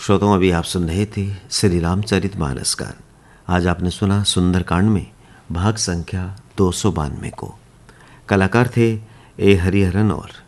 श्रोताओं, अभी आप सुन रहे थे श्री रामचरितमानस का। आज आपने सुना सुंदरकांड में भाग संख्या 292 को। कलाकार थे ए हरिहरन और